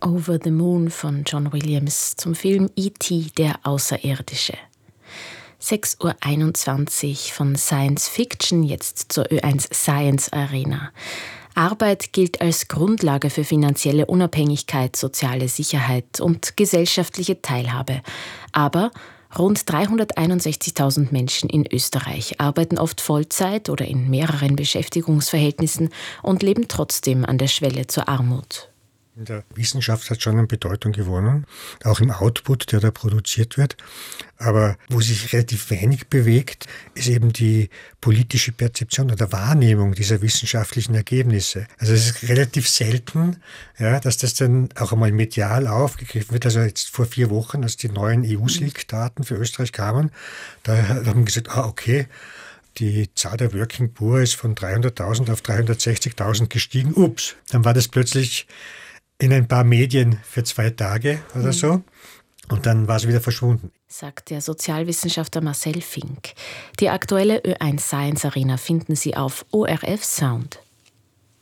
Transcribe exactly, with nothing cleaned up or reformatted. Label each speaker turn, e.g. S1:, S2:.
S1: Over the Moon von John Williams zum Film E T der Außerirdische. sechs Uhr einundzwanzig von Science Fiction jetzt zur Ö eins Science Arena. Arbeit gilt als Grundlage für finanzielle Unabhängigkeit, soziale Sicherheit und gesellschaftliche Teilhabe. Aber rund dreihunderteinundsechzigtausend Menschen in Österreich arbeiten oft Vollzeit oder in mehreren Beschäftigungsverhältnissen und leben trotzdem an der Schwelle zur Armut.
S2: In der Wissenschaft hat schon an Bedeutung gewonnen, auch im Output, der da produziert wird. Aber wo sich relativ wenig bewegt, ist eben die politische Perzeption oder Wahrnehmung dieser wissenschaftlichen Ergebnisse. Also es ist relativ selten, ja, dass das dann auch einmal medial aufgegriffen wird. Also jetzt vor vier Wochen, als die neuen E U-S L I C-Daten für Österreich kamen, da haben wir gesagt, ah okay, die Zahl der Working Poor ist von dreihunderttausend auf dreihundertsechzigtausend gestiegen. Ups, dann war das plötzlich in ein paar Medien für zwei Tage oder so. Und dann war es wieder verschwunden.
S1: Sagt der Sozialwissenschaftler Marcel Fink. Die aktuelle Ö eins Science Arena finden Sie auf O R F Sound.